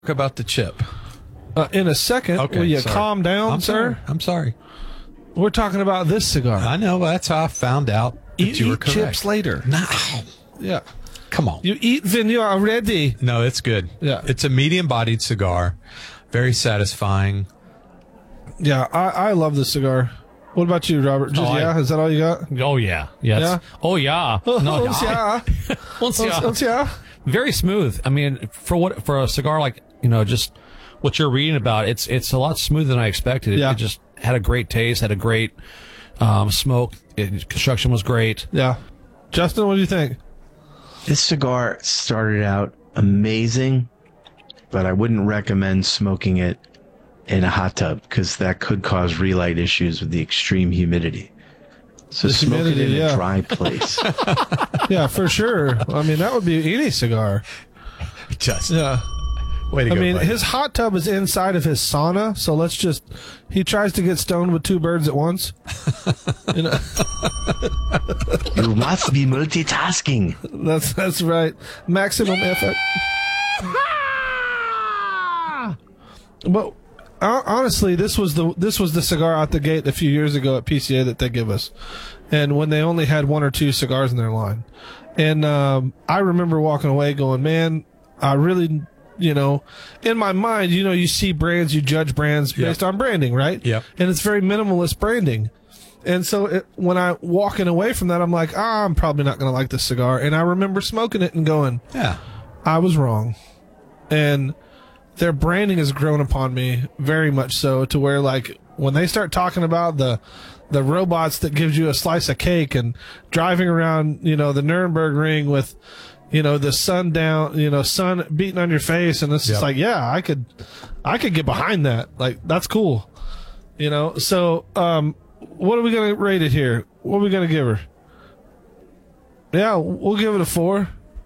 about the chip. In a second. Okay, Will you sorry. calm down, Sorry. sir? I'm sorry. We're talking about this cigar. I know. That's how I found out that you were correct. Chips later. No. Yeah. Come on. You eat vineyard already. No, it's good. Yeah. It's a medium-bodied cigar. Very satisfying. Yeah, I love this cigar. What about you, Robert? Just, is that all you got? Oh, yeah. Yes. Yeah? Oh, yeah. No, yeah. yeah. Very smooth. I mean, for a cigar like, just what you're reading about, it's a lot smoother than I expected. Yeah. It just had a great taste, had a great smoke. Construction was great. Yeah. Justin, what do you think? This cigar started out amazing, but I wouldn't recommend smoking it in a hot tub because that could cause relight issues with the extreme humidity. So The smoke it humidity, in yeah. a dry place. Yeah, for sure. I mean, that would be any cigar. Just Yeah. way to I go. mean, buddy. his hot tub is inside of his sauna, so he tries to get stoned with two birds at once. You must be multitasking. That's right. Maximum effort. But honestly, this was the cigar out the gate a few years ago at PCA that they give us, and when they only had one or two cigars in their line, and I remember walking away going, man, I really, in my mind, you see brands, you judge brands based on branding, right? Yep. And it's very minimalist branding. And so when I walking away from that, I'm like, I'm probably not going to like this cigar. And I remember smoking it and going, yeah. I was wrong. And their branding has grown upon me very much so to where, like, when they start talking about the robots that gives you a slice of cake and driving around, the Nuremberg ring with, the sun down, sun beating on your face. And it's just like, yeah, I could get behind that. Like, that's cool. So, what are we going to rate it here? What are we going to give her? Yeah, we'll give it a 4.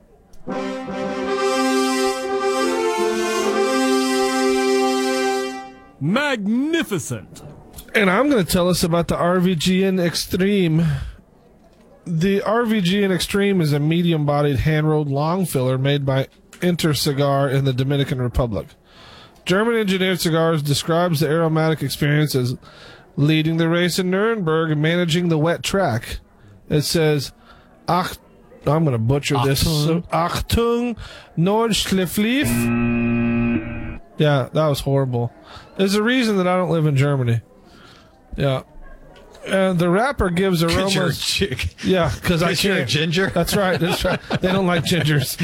Magnificent. And I'm going to tell us about the RVGN Extreme. The RVGN Extreme is a medium-bodied hand-rolled long filler made by Inter Cigar in the Dominican Republic. German-engineered cigars describes the aromatic experience as leading the race in Nuremberg and managing the wet track. It says, I'm going to butcher this. Achtung, Nordschleflief. Yeah, that was horrible. There's a reason that I don't live in Germany. Yeah. And the wrapper gives aromas. Yeah, because I you're a can't. ginger. That's right. That's right. They don't like gingers.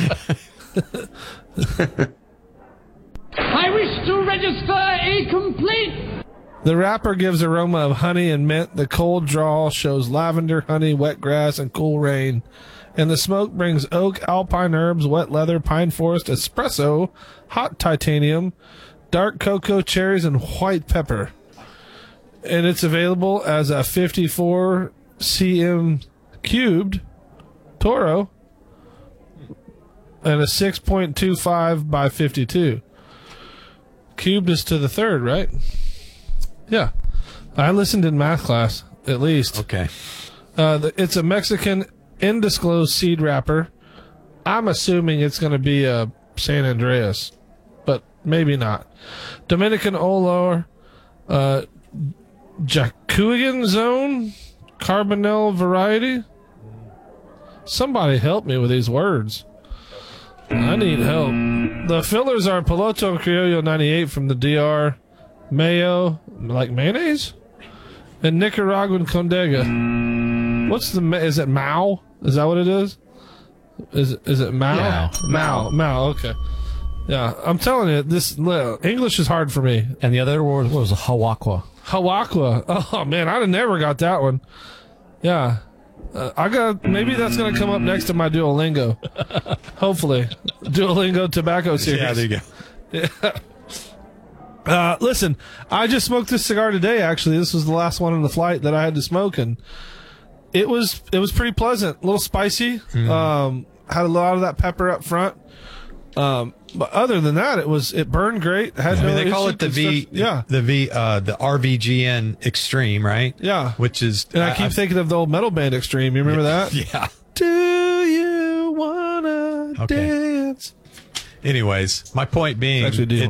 I wish to register a complaint. The wrapper gives aroma of honey and mint. The cold draw shows lavender, honey, wet grass, and cool rain. And the smoke brings oak, alpine herbs, wet leather, pine forest, espresso, hot titanium, dark cocoa, cherries, and white pepper. And it's available as a 54 cm cubed Toro and a 6.25 by 52. Cubed is to the third, right? Yeah. I listened in math class, at least. Okay. It's a Mexican undisclosed seed wrapper. I'm assuming it's going to be a San Andreas, but maybe not. Dominican Olor, Jacuigan Zone, Carbonell variety. Somebody help me with these words. I need help. The fillers are Piloto Criollo 98 from the DR, mayo, like mayonnaise, and Nicaraguan Condega. Is it Mao? Is that what it is? Is it Mao? Yeah. Mao. Okay. Yeah, I'm telling you, this English is hard for me. And the other word was Hawakwa. Hawakwa. Oh man, I'd have never got that one. Yeah, maybe that's gonna come up next to my Duolingo. Hopefully, Duolingo tobacco series. Yeah, there you go. Yeah. Listen, I just smoked this cigar today. Actually, this was the last one on the flight that I had to smoke, and it was pretty pleasant. A little spicy. Had a lot of that pepper up front. But other than that, it burned great. They call it the the RVGN Extreme, right? Yeah. Which is, And I keep thinking of the old metal band Extreme. You remember that? Yeah. Do you wanna dance? Anyways, my point being, Actually, do.